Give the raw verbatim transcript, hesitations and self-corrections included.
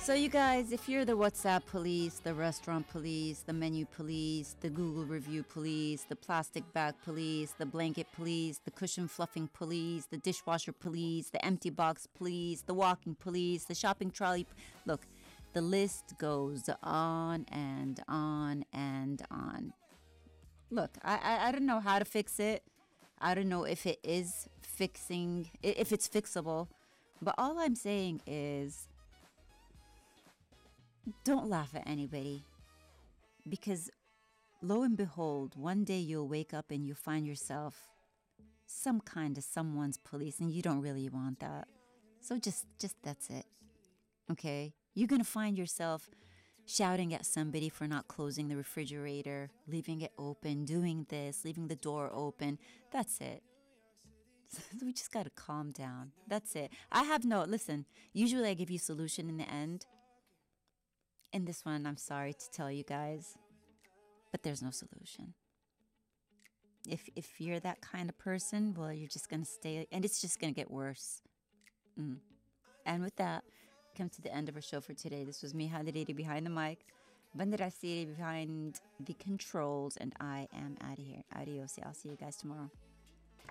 So you guys, if you're the WhatsApp police, the restaurant police, the menu police, the Google review police, the plastic bag police, the blanket police, the cushion fluffing police, the dishwasher police, the empty box police, the walking police, the shopping trolley, look, the list goes on and on and on. Look, I, I I don't know how to fix it. I don't know if it is fixing, if it's fixable. But all I'm saying is, don't laugh at anybody. Because lo and behold, one day you'll wake up and you'll find yourself some kind of someone's police, and you don't really want that. So just, just that's it. Okay? You're going to find yourself shouting at somebody for not closing the refrigerator, leaving it open, doing this, leaving the door open. That's it. We just got to calm down. That's it. I have no, listen, usually I give you solution in the end. In this one, I'm sorry to tell you guys, but there's no solution. If if you're that kind of person, well, you're just going to stay, and it's just going to get worse. Mm. And with that, come to the end of our show for today. This was me, Hadiriri, behind the mic, Bandarasiri behind the controls, and I am out of here. Adios. I'll see you guys tomorrow.